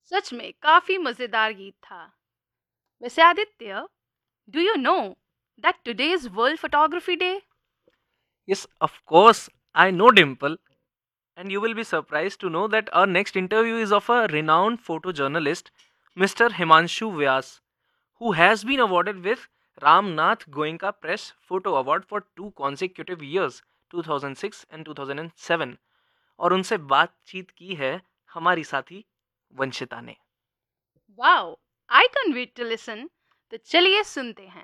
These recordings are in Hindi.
सच में काफी मजेदार गीत था। वैसे Aditya, do you know that today is world photography day? Yes, of course, I know Dimple, and you will be surprised to know that our next interview is of a renowned photojournalist, Mr. Himanshu Vyas, who has been awarded with Ramnath Goenka Press Photo Award for 2 consecutive years, 2006 and 2007. और उनसे बातचीत की है हमारी साथी वंशिता ने। Wow, I can wait to listen. तो चलिए सुनते हैं।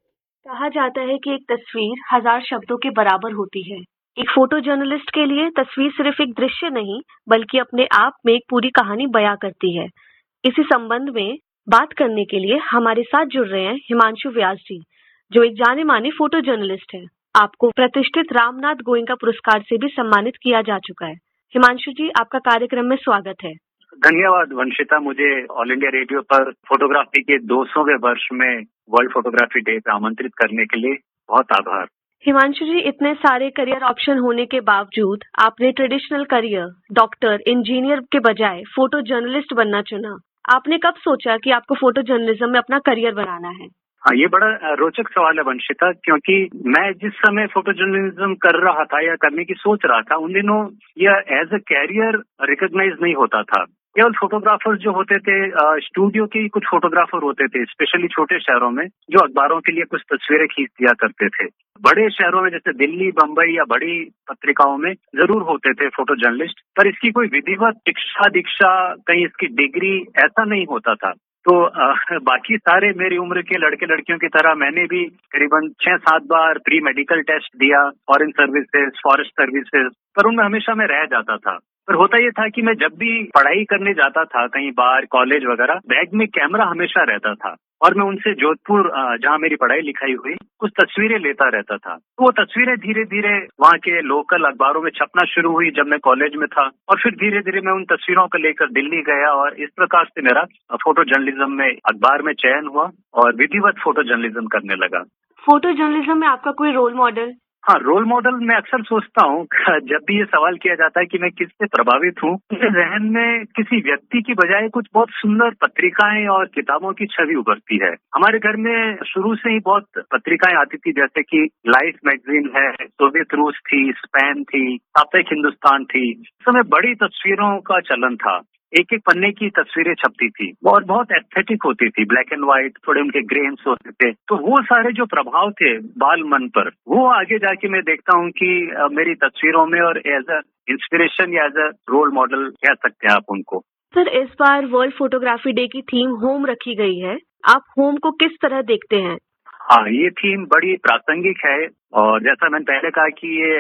कहा जाता है कि एक तस्वीर हजार शब्दों के बराबर होती है। एक फोटो जर्नलिस्ट के लिए तस्वीर सिर्फ एक दृश्य नहीं, बल्कि अपने आप में एक पूरी कहानी बयां करती है। इसी संबंध में बात करने के लिए हमारे साथ जुड़ रहे हैं हिमांशु व्यास जी, जो एक जाने माने फोटो जर्नलिस्ट हैं। आपको प्रतिष्ठित रामनाथ गोयनका पुरस्कार से भी सम्मानित किया जा चुका है। हिमांशु जी, आपका कार्यक्रम में स्वागत है। धन्यवाद वंशिता, मुझे ऑल इंडिया रेडियो पर फोटोग्राफी के 200वें वर्ष में वर्ल्ड फोटोग्राफी डे पे आमंत्रित करने के लिए बहुत आभार। हिमांशु जी, इतने सारे करियर ऑप्शन होने के बावजूद आपने ट्रेडिशनल करियर डॉक्टर, इंजीनियर के बजाय फोटो जर्नलिस्ट बनना चुना। आपने कब सोचा कि आपको फोटो जर्नलिज्म में अपना करियर बनाना है? हाँ, ये बड़ा रोचक सवाल है वंशिता, क्योंकि मैं जिस समय फोटो जर्नलिज्म कर रहा था या करने की सोच रहा था, उन दिनों यह एज अ कैरियर रिकॉग्नाइज नहीं होता था। केवल फोटोग्राफर्स जो होते थे, स्टूडियो के कुछ फोटोग्राफर होते थे, स्पेशली छोटे शहरों में, जो अखबारों के लिए कुछ तस्वीरें खींच दिया करते थे। बड़े शहरों में जैसे दिल्ली, बम्बई या बड़ी पत्रिकाओं में जरूर होते थे फोटो जर्नलिस्ट, पर इसकी कोई विधिवत शिक्षा दीक्षा, कहीं इसकी डिग्री, ऐसा नहीं होता था। तो बाकी सारे मेरी उम्र के लड़के लड़कियों की तरह मैंने भी करीबन 6-7 बार प्री मेडिकल टेस्ट दिया, फॉरेन सर्विसेज, फॉरेस्ट सर्विसेज, पर उनमें हमेशा मैं रह जाता था। पर होता ये था कि मैं जब भी पढ़ाई करने जाता था, कहीं बाहर कॉलेज वगैरह, बैग में कैमरा हमेशा रहता था और मैं उनसे जोधपुर, जहाँ मेरी पढ़ाई लिखाई हुई, कुछ तस्वीरें लेता रहता था। तो वो तस्वीरें धीरे धीरे वहाँ के लोकल अखबारों में छपना शुरू हुई जब मैं कॉलेज में था, और फिर धीरे धीरे मैं उन तस्वीरों को लेकर दिल्ली गया और इस प्रकार से मेरा फोटो जर्नलिज्म में अखबार में चयन हुआ और विधिवत फोटो जर्नलिज्म करने लगा। फोटो जर्नलिज्म में आपका कोई रोल मॉडल? हाँ, रोल मॉडल मैं अक्सर सोचता हूँ, जब भी ये सवाल किया जाता है कि मैं किससे प्रभावित हूँ, मेरे जहन में किसी व्यक्ति की बजाय कुछ बहुत सुंदर पत्रिकाएं और किताबों की छवि उभरती है। हमारे घर में शुरू से ही बहुत पत्रिकाएं आती थी, जैसे कि लाइफ मैगजीन है, सोवियत रूस थी, स्पेन थी, साप्ताहिक हिंदुस्तान थी। इस समय बड़ी तस्वीरों का चलन था, एक एक पन्ने की तस्वीरें छपती थी और बहुत एस्थेटिक होती थी, ब्लैक एंड व्हाइट, थोड़े उनके ग्रेन्स होते थे। तो वो सारे जो प्रभाव थे बाल मन पर, वो आगे जाके मैं देखता हूँ कि मेरी तस्वीरों में, और एज अ इंस्पिरेशन या एज अ रोल मॉडल कह सकते हैं आप उनको। सर, इस बार वर्ल्ड फोटोग्राफी डे की थीम होम रखी गई है। आप होम को किस तरह देखते हैं? हाँ, ये थीम बड़ी प्रासंगिक है, और जैसा मैंने पहले कहा कि ये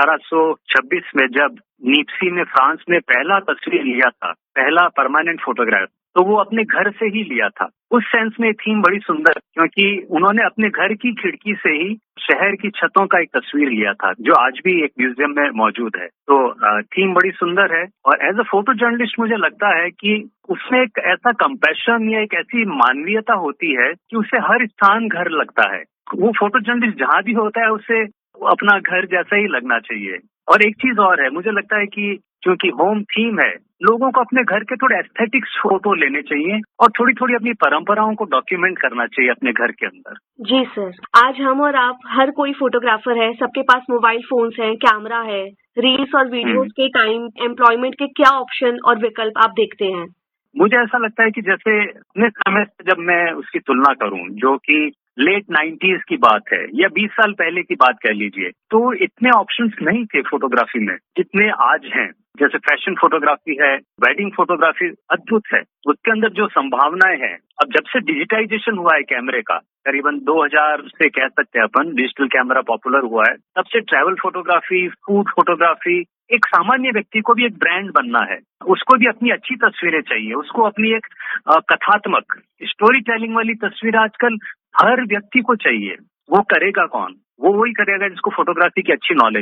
1826 में जब नीप्सी ने फ्रांस में पहला तस्वीर लिया था, पहला परमानेंट फोटोग्राफ, तो वो अपने घर से ही लिया था। उस सेंस में थीम बड़ी सुंदर, क्योंकि उन्होंने अपने घर की खिड़की से ही शहर की छतों का एक तस्वीर लिया था, जो आज भी एक म्यूजियम में मौजूद है। तो थीम बड़ी सुंदर है, और एज अ फोटो जर्नलिस्ट मुझे लगता है कि उसमें एक ऐसा कंपैशन या एक ऐसी मानवीयता होती है कि उसे हर स्थान घर लगता है। वो फोटो जर्नलिस्ट जहाँ भी होता है उसे अपना घर जैसा ही लगना चाहिए। और एक चीज और है, मुझे लगता है कि क्योंकि होम थीम है, लोगों को अपने घर के थोड़े एस्थेटिक फोटो लेने चाहिए और थोड़ी थोड़ी अपनी परंपराओं को डॉक्यूमेंट करना चाहिए अपने घर के अंदर। जी सर, आज हम और आप, हर कोई फोटोग्राफर है, सबके पास मोबाइल फोन्स हैं, कैमरा है। रील्स और वीडियोस के टाइम एम्प्लॉयमेंट के क्या ऑप्शन और विकल्प आप देखते हैं? मुझे ऐसा लगता है कि जैसे अपने समय से जब मैं उसकी तुलना करूं, जो कि लेट 90s की बात है या 20 साल पहले की बात कह लीजिए, तो इतने ऑप्शंस नहीं थे फोटोग्राफी में जितने आज हैं। जैसे फैशन फोटोग्राफी है, वेडिंग फोटोग्राफी अद्भुत है, उसके अंदर जो संभावनाएं हैं। अब जब से डिजिटाइजेशन हुआ है कैमरे का, करीबन 2000 से कह सकते हैं अपन, डिजिटल कैमरा पॉपुलर हुआ है, तब से ट्रैवल फोटोग्राफी, फूड फोटोग्राफी, एक सामान्य व्यक्ति को भी एक ब्रांड बनना है, उसको भी अपनी अच्छी तस्वीरें चाहिए, उसको अपनी एक कथात्मक स्टोरी टेलिंग वाली तस्वीर आजकल हर व्यक्ति को चाहिए। वो करेगा कौन? वो वही करेगा जिसको फोटोग्राफी की अच्छी नॉलेज है।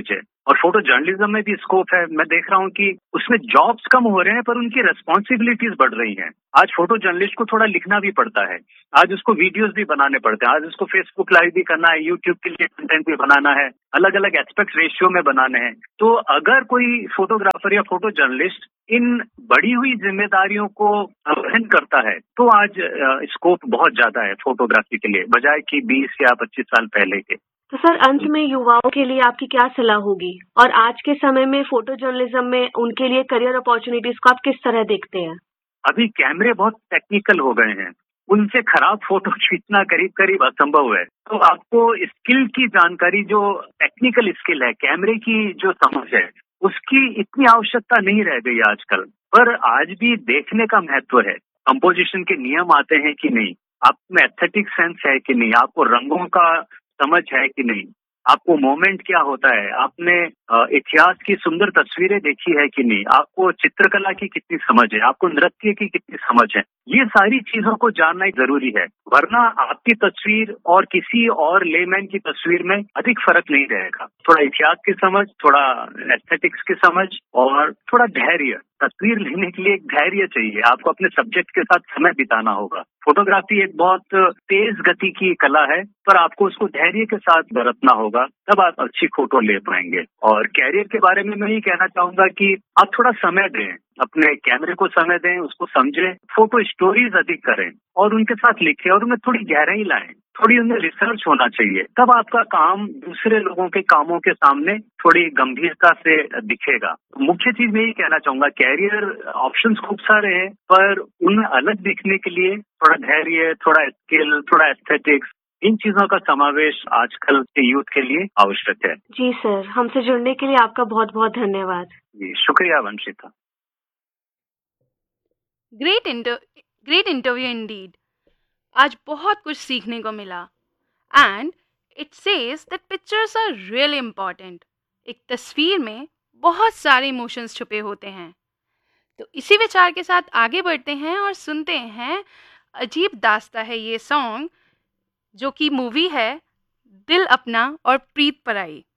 और फोटो जर्नलिज्म में भी स्कोप है। मैं देख रहा हूँ कि उसमें जॉब्स कम हो रहे हैं पर उनकी रेस्पॉन्सिबिलिटीज बढ़ रही हैं। आज फोटो जर्नलिस्ट को थोड़ा लिखना भी पड़ता है, आज उसको वीडियोस भी बनाने पड़ते हैं, आज उसको फेसबुक लाइव भी करना है, यूट्यूब के लिए कंटेंट भी बनाना है, अलग अलग एस्पेक्ट रेशियो में बनाने हैं। तो अगर कोई फोटोग्राफर या फोटो जर्नलिस्ट इन बढ़ी हुई जिम्मेदारियों को वहन करता है तो आज स्कोप बहुत ज्यादा है फोटोग्राफी के लिए, बजाय कि 20 या 25 साल पहले के। तो सर, अंत में युवाओं के लिए आपकी क्या सलाह होगी, और आज के समय में फोटो जर्नलिज्म में उनके लिए करियर अपॉर्चुनिटीज को आप किस तरह देखते हैं? अभी कैमरे बहुत टेक्निकल हो गए हैं, उनसे खराब फोटो खींचना करीब करीब असंभव है। तो आपको स्किल की जानकारी, जो टेक्निकल स्किल है, कैमरे की जो समझ है, उसकी इतनी आवश्यकता नहीं रह गई आजकल। पर आज भी देखने का महत्व है, कंपोजिशन के नियम आते हैं कि नहीं, आप में एस्थेटिक सेंस है कि नहीं, आपको रंगों का समझ है कि नहीं, आपको मोमेंट क्या होता है, आपने इतिहास की सुंदर तस्वीरें देखी है कि नहीं, आपको चित्रकला की कितनी समझ है, आपको नृत्य की कितनी समझ है, ये सारी चीजों को जानना ही जरूरी है। वरना आपकी तस्वीर और किसी और लेमैन की तस्वीर में अधिक फर्क नहीं रहेगा। थोड़ा इतिहास की समझ, थोड़ा एस्थेटिक्स की समझ और थोड़ा धैर्य। तस्वीर लेने के लिए एक धैर्य चाहिए, आपको अपने सब्जेक्ट के साथ समय बिताना होगा। फोटोग्राफी एक बहुत तेज गति की कला है, पर आपको उसको धैर्य के साथ बरतना होगा, तब आप अच्छी फोटो ले पाएंगे। और कैरियर के बारे में मैं ये कहना चाहूंगा कि आप थोड़ा समय दें, अपने कैमरे को समय दें, उसको समझें, फोटो स्टोरीज अधिक करें और उनके साथ लिखें और उनमें थोड़ी गहराई लाएं, थोड़ी उनमें रिसर्च होना चाहिए। तब आपका काम दूसरे लोगों के कामों के सामने थोड़ी गंभीरता से दिखेगा। मुख्य चीज मैं ये कहना चाहूंगा, कैरियर ऑप्शंस खूब सारे हैं, पर उनमें अलग दिखने के लिए थोड़ा धैर्य, थोड़ा स्किल, थोड़ा एस्थेटिक्स, इन चीजों का समावेश आजकल के यूथ के लिए आवश्यक है। जी सर, हमसे जुड़ने के लिए आपका बहुत बहुत धन्यवाद। जी शुक्रिया वंशिता। Great interview Indeed. आज बहुत कुछ सीखने को मिला। And it says that pictures are really important. एक तस्वीर में बहुत सारे इमोशंस छुपे होते हैं। तो इसी विचार के साथ आगे बढ़ते हैं और सुनते हैं अजीब दास्ता है ये सॉन्ग, जो कि मूवी है दिल अपना और प्रीत पराई।